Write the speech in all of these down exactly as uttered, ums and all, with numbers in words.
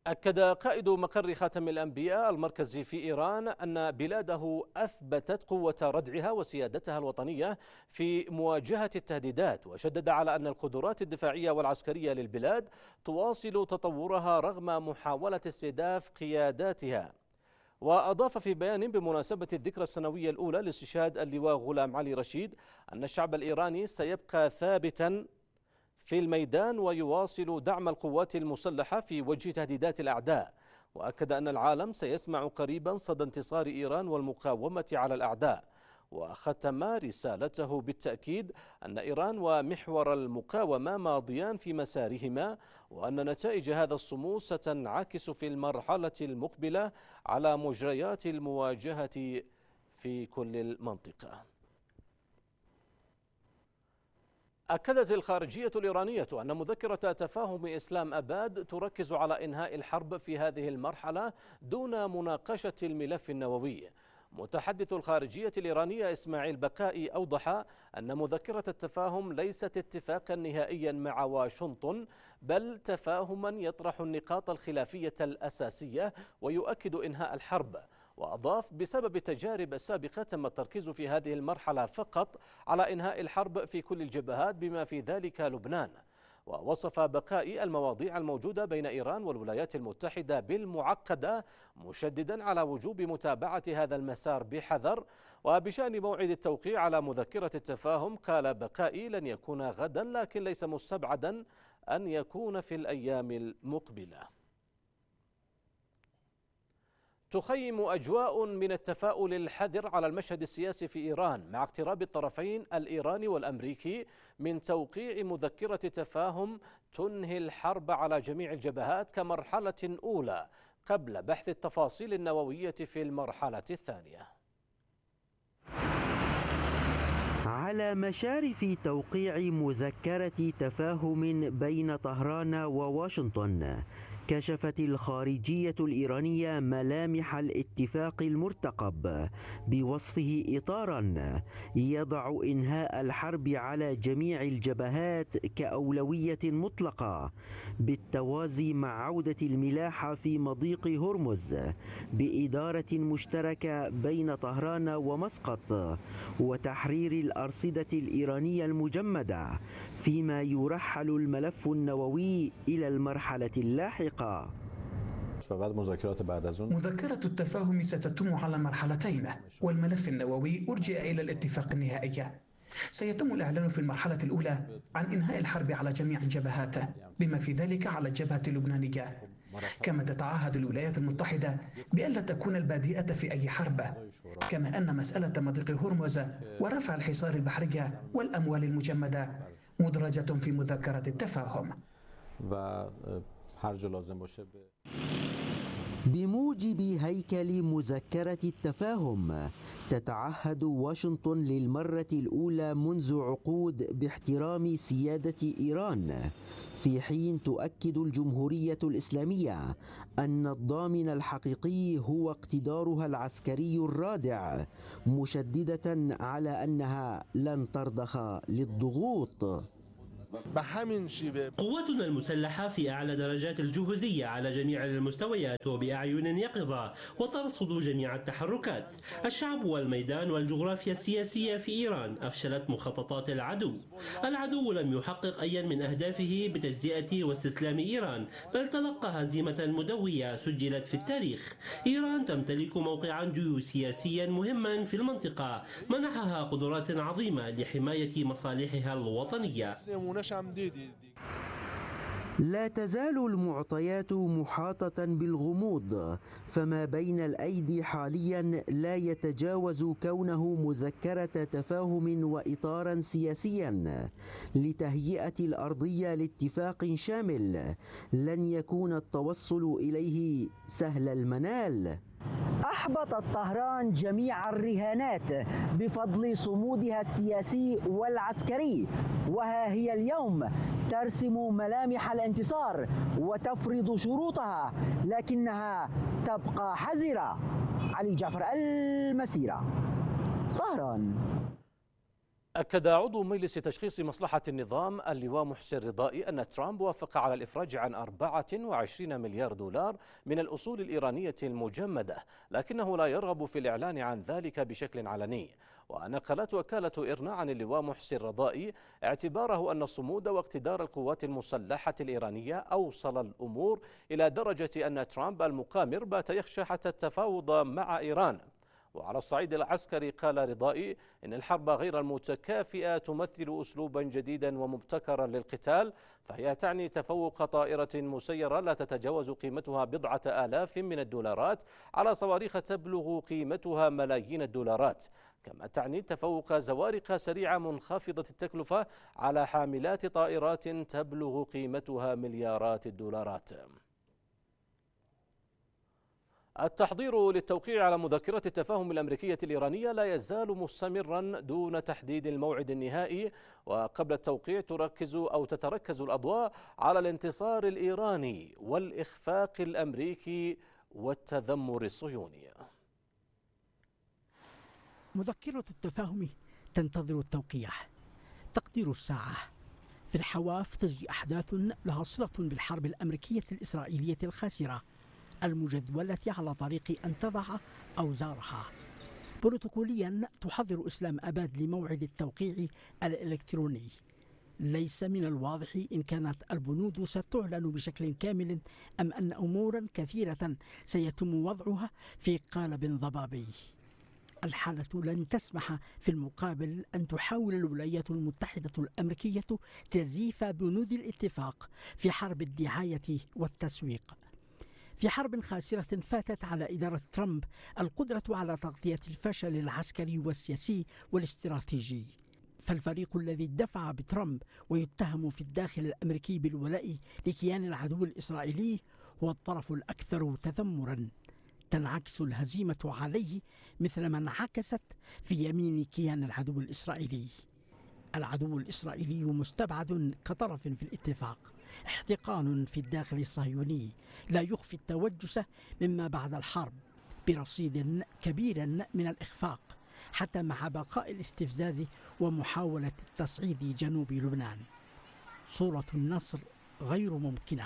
أكد قائد مقر خاتم الأنبياء المركزي في إيران أن بلاده أثبتت قوة ردعها وسيادتها الوطنية في مواجهة التهديدات، وشدد على أن القدرات الدفاعية والعسكرية للبلاد تواصل تطورها رغم محاولة استهداف قياداتها. وأضاف في بيان بمناسبة الذكرى السنوية الأولى لاستشهاد اللواء غلام علي رشيد أن الشعب الإيراني سيبقى ثابتا في الميدان ويواصل دعم القوات المسلحة في وجه تهديدات الأعداء، وأكد أن العالم سيسمع قريبا صدى انتصار إيران والمقاومة على الأعداء. وختم رسالته بالتأكيد أن إيران ومحور المقاومة ماضيان في مسارهما، وأن نتائج هذا الصمود ستنعكس في المرحلة المقبلة على مجريات المواجهة في كل المنطقة. أكدت الخارجية الإيرانية أن مذكرة تفاهم إسلام أباد تركز على إنهاء الحرب في هذه المرحلة دون مناقشة الملف النووي. متحدث الخارجية الإيرانية إسماعيل بقائي أوضح أن مذكرة التفاهم ليست اتفاقا نهائيا مع واشنطن، بل تفاهما يطرح النقاط الخلافية الأساسية ويؤكد إنهاء الحرب. وأضاف بسبب التجارب السابقة تم التركيز في هذه المرحلة فقط على إنهاء الحرب في كل الجبهات بما في ذلك لبنان. ووصف بقائي المواضيع الموجودة بين إيران والولايات المتحدة بالمعقدة، مشددا على وجوب متابعة هذا المسار بحذر. وبشأن موعد التوقيع على مذكرة التفاهم قال بقائي لن يكون غدا، لكن ليس مستبعدا أن يكون في الأيام المقبلة. تخيم أجواء من التفاؤل الحذر على المشهد السياسي في إيران مع اقتراب الطرفين الإيراني والأمريكي من توقيع مذكرة تفاهم تنهي الحرب على جميع الجبهات كمرحلة أولى قبل بحث التفاصيل النووية في المرحلة الثانية. على مشارف توقيع مذكرة تفاهم بين طهران وواشنطن، كشفت الخارجية الإيرانية ملامح الاتفاق المرتقب بوصفه إطارا يضع إنهاء الحرب على جميع الجبهات كأولوية مطلقة، بالتوازي مع عودة الملاحة في مضيق هرمز بإدارة مشتركة بين طهران ومسقط، وتحرير الأرصدة الإيرانية المجمدة، فيما يرحل الملف النووي إلى المرحلة اللاحقة. مذكرة التفاهم ستتم على مرحلتين، والملف النووي أرجع إلى الاتفاق النهائي. سيتم الإعلان في المرحلة الأولى عن إنهاء الحرب على جميع الجبهات بما في ذلك على الجبهة اللبنانية، كما تتعهد الولايات المتحدة بألا تكون البادئة في أي حرب، كما أن مسألة مضيق هرمز ورفع الحصار البحري والأموال المجمدة مدرجة في مذكرة التفاهم. بموجب هيكل مذكرة التفاهم، تتعهد واشنطن للمرة الأولى منذ عقود باحترام سيادة إيران، في حين تؤكد الجمهورية الإسلامية أن الضامن الحقيقي هو اقتدارها العسكري الرادع، مشددة على أنها لن ترضخ للضغوط. قواتنا المسلحة في أعلى درجات الجهوزية على جميع المستويات وبأعين يقظة، وترصد جميع التحركات. الشعب والميدان والجغرافيا السياسية في إيران أفشلت مخططات العدو. العدو لم يحقق أي من أهدافه بتجزئة واستسلام إيران، بل تلقى هزيمة مدوية سجلت في التاريخ. إيران تمتلك موقعا جيوسياسيا مهما في المنطقة، منحها قدرات عظيمة لحماية مصالحها الوطنية. لا تزال المعطيات محاطة بالغموض، فما بين الأيدي حاليا لا يتجاوز كونه مذكرة تفاهم وإطارا سياسيا لتهيئة الأرضية لاتفاق شامل لن يكون التوصل إليه سهل المنال. أحبطت طهران جميع الرهانات بفضل صمودها السياسي والعسكري، وها هي اليوم ترسم ملامح الانتصار وتفرض شروطها، لكنها تبقى حذرة. علي جعفر، المسيرة، طهران. أكد عضو مجلس تشخيص مصلحة النظام اللواء محسن رضائي أن ترامب وافق على الإفراج عن أربعة وعشرين مليار دولار من الأصول الإيرانية المجمدة، لكنه لا يرغب في الإعلان عن ذلك بشكل علني. ونقلت وكالة إيرنا عن اللواء محسن رضائي اعتباره أن الصمود واقتدار القوات المسلحة الإيرانية أوصل الأمور إلى درجة أن ترامب المقامر بات يخشى حتى التفاوض مع إيران. وعلى الصعيد العسكري قال رضائي إن الحرب غير المتكافئة تمثل أسلوبا جديدا ومبتكرا للقتال، فهي تعني تفوق طائرة مسيرة لا تتجاوز قيمتها بضعة آلاف من الدولارات على صواريخ تبلغ قيمتها ملايين الدولارات، كما تعني تفوق زوارق سريعة منخفضة التكلفة على حاملات طائرات تبلغ قيمتها مليارات الدولارات. التحضير للتوقيع على مذكرة التفاهم الأمريكية الإيرانية لا يزال مستمرا دون تحديد الموعد النهائي، وقبل التوقيع تركز أو تتركز الأضواء على الانتصار الإيراني والإخفاق الأمريكي والتذمر الصهيوني. مذكرة التفاهم تنتظر التوقيع. تقدير الساعة. في الحواف تجري أحداث لها صلة بالحرب الأمريكية الإسرائيلية الخاسرة المجدولة على طريق أن تضع أوزارها. بروتوكوليا تحضر إسلام أباد لموعد التوقيع الإلكتروني. ليس من الواضح إن كانت البنود ستعلن بشكل كامل أم أن أمورا كثيرة سيتم وضعها في قالب ضبابي. الحالة لن تسمح في المقابل أن تحاول الولايات المتحدة الأمريكية تزييف بنود الاتفاق في حرب الدعاية والتسويق. في حرب خاسرة فاتت على إدارة ترامب القدرة على تغطية الفشل العسكري والسياسي والاستراتيجي، فالفريق الذي دفع بترامب ويتهم في الداخل الأمريكي بالولاء لكيان العدو الإسرائيلي هو الطرف الأكثر تذمرا. تنعكس الهزيمة عليه مثلما انعكست في يمين كيان العدو الإسرائيلي. العدو الإسرائيلي مستبعد كطرف في الاتفاق، احتقان في الداخل الصهيوني لا يخفي التوجس مما بعد الحرب برصيد كبير من الإخفاق، حتى مع بقاء الاستفزاز ومحاولة تصعيد جنوب لبنان. صورة النصر غير ممكنة.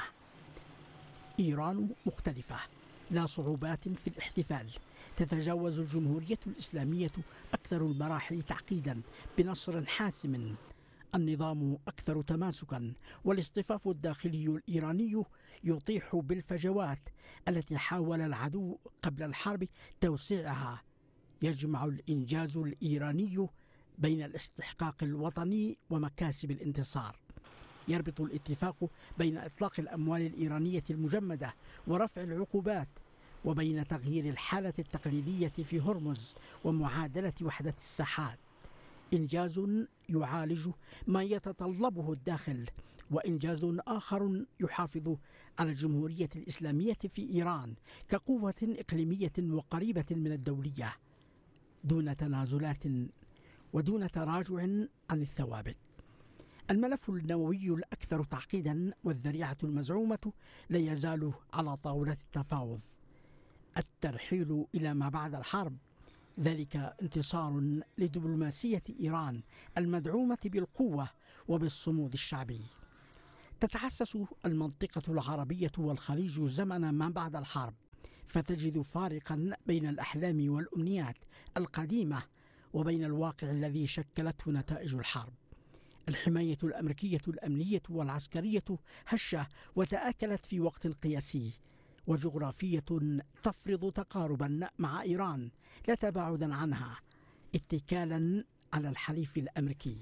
إيران مختلفة، لا صعوبات في الاحتفال. تتجاوز الجمهورية الإسلامية أكثر المراحل تعقيدا بنصر حاسم. النظام أكثر تماسكا، والاصطفاف الداخلي الإيراني يطيح بالفجوات التي حاول العدو قبل الحرب توسيعها. يجمع الإنجاز الإيراني بين الاستحقاق الوطني ومكاسب الانتصار. يربط الاتفاق بين إطلاق الأموال الإيرانية المجمدة ورفع العقوبات، وبين تغيير الحالة التقليدية في هرمز ومعادلة وحدة الساحات. إنجاز يعالج ما يتطلبه الداخل، وإنجاز آخر يحافظ على الجمهورية الإسلامية في إيران كقوة إقليمية وقريبة من الدولية، دون تنازلات ودون تراجع عن الثوابت. الملف النووي الأكثر تعقيدا والذريعة المزعومة لا يزال على طاولة التفاوض. الترحيل إلى ما بعد الحرب ذلك انتصار لدبلوماسية إيران المدعومة بالقوة وبالصمود الشعبي. تتحسس المنطقة العربية والخليج زمن ما بعد الحرب، فتجد فارقا بين الأحلام والأمنيات القديمة وبين الواقع الذي شكلته نتائج الحرب. الحماية الأمريكية الأمنية والعسكرية هشة وتآكلت في وقت قياسي، وجغرافية تفرض تقاربا مع إيران لا تباعدا عنها، اتكالا على الحليف الأمريكي.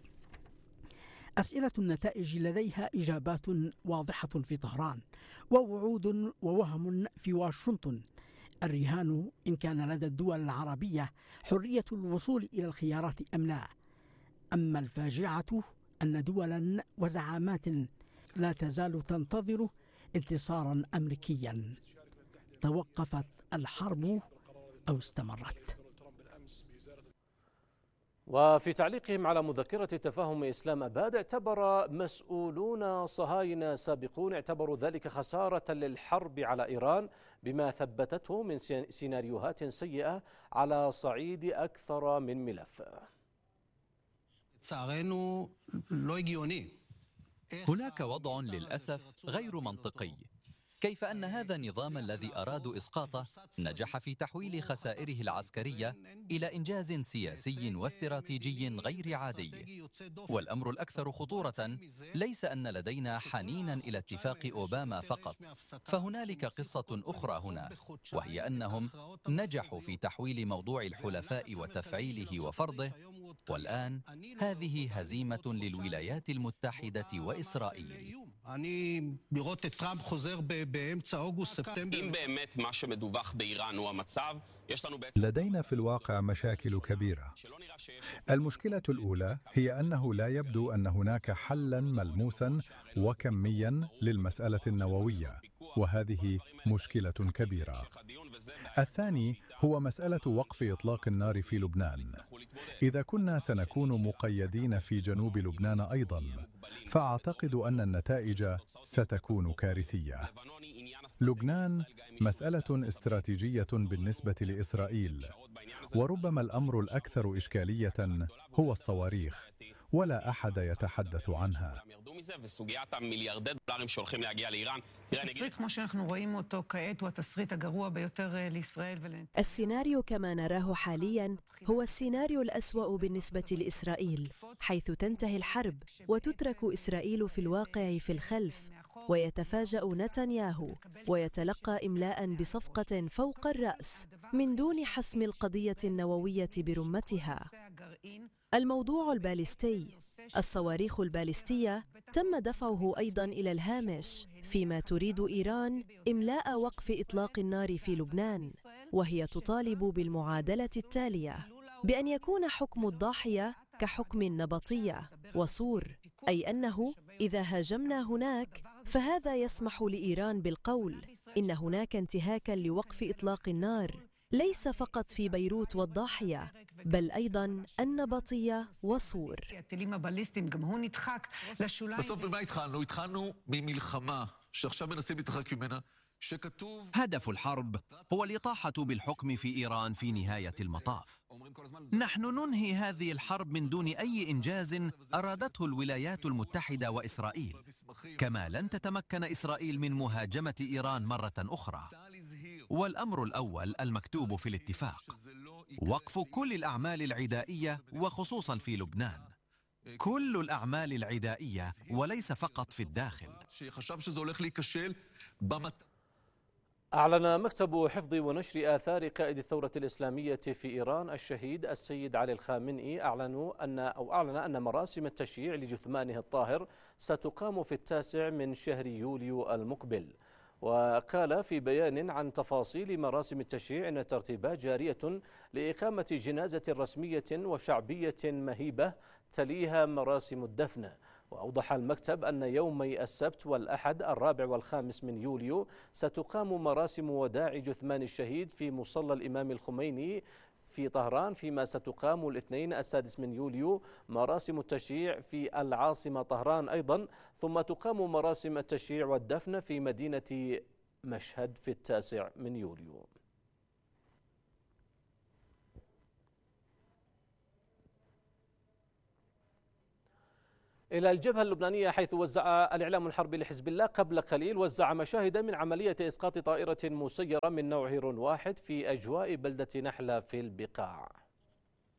أسئلة النتائج لديها إجابات واضحة في طهران، ووعود ووهم في واشنطن. الرهان إن كان لدى الدول العربية حرية الوصول إلى الخيارات أم لا. أما الفاجعة أن دولا وزعامات لا تزال تنتظر انتصارا أمريكيا. توقفت الحرب أو استمرت. وفي تعليقهم على مذكرة تفاهم إسلام أباد، اعتبر مسؤولون صهاينة سابقون اعتبروا ذلك خسارة للحرب على إيران، بما ثبتته من سيناريوهات سيئة على صعيد أكثر من ملف. هناك وضع للأسف غير منطقي. كيف أن هذا النظام الذي أرادوا إسقاطه نجح في تحويل خسائره العسكرية إلى إنجاز سياسي واستراتيجي غير عادي؟ والأمر الأكثر خطورة ليس أن لدينا حنينا إلى اتفاق أوباما فقط، فهنالك قصة أخرى هنا، وهي أنهم نجحوا في تحويل موضوع الحلفاء وتفعيله وفرضه، والآن هذه هزيمة للولايات المتحدة وإسرائيل. لدينا في الواقع مشاكل كبيرة. المشكلة الأولى هي أنه لا يبدو أن هناك حلا ملموسا وكميا للمسألة النووية، وهذه مشكلة كبيرة. الثاني هو مسألة وقف إطلاق النار في لبنان. إذا كنا سنكون مقيدين في جنوب لبنان أيضا، فأعتقد أن النتائج ستكون كارثية. لبنان مسألة استراتيجية بالنسبة لإسرائيل، وربما الأمر الأكثر إشكالية هو الصواريخ، ولا أحد يتحدث عنها. السيناريو كما نراه حاليا هو السيناريو الأسوأ بالنسبة لإسرائيل، حيث تنتهي الحرب وتترك إسرائيل في الواقع في الخلف، ويتفاجأ نتنياهو ويتلقى إملاء بصفقة فوق الرأس من دون حسم القضية النووية برمتها. الموضوع الباليستي، الصواريخ الباليستية، تم دفعه أيضا إلى الهامش، فيما تريد إيران إملاء وقف إطلاق النار في لبنان، وهي تطالب بالمعادلة التالية: بأن يكون حكم الضاحية كحكم النبطية وصور، أي أنه إذا هاجمنا هناك فهذا يسمح لإيران بالقول إن هناك انتهاكا لوقف إطلاق النار، ليس فقط في بيروت والضاحية، بل أيضا النبطية وصور. هدف الحرب هو الإطاحة بالحكم في إيران في نهاية المطاف. نحن ننهي هذه الحرب من دون أي إنجاز أرادته الولايات المتحدة وإسرائيل، كما لن تتمكن إسرائيل من مهاجمة إيران مرة أخرى. والأمر الأول المكتوب في الاتفاق: وقف كل الأعمال العدائية، وخصوصا في لبنان، كل الأعمال العدائية وليس فقط في الداخل. أعلن مكتب حفظ ونشر آثار قائد الثورة الإسلامية في إيران الشهيد السيد علي الخامنئي أعلنوا أن أو أعلن أن مراسم التشييع لجثمانه الطاهر ستقام في التاسع من شهر يوليو المقبل. وقال في بيان عن تفاصيل مراسم التشييع أن الترتيبات جارية لإقامة جنازة رسمية وشعبية مهيبة تليها مراسم الدفن. وأوضح المكتب أن يومي السبت والأحد الرابع والخامس من يوليو ستقام مراسم وداع جثمان الشهيد في مصلى الإمام الخميني في طهران، فيما ستقام الاثنين السادس من يوليو مراسم التشييع في العاصمة طهران أيضا، ثم تقام مراسم التشييع والدفن في مدينة مشهد في التاسع من يوليو. إلى الجبهة اللبنانية، حيث وزع الإعلام الحربي لحزب الله قبل قليل وزع مشاهد من عملية إسقاط طائرة مسيرة من نوع هيرون واحد في أجواء بلدة نحلة في البقاع.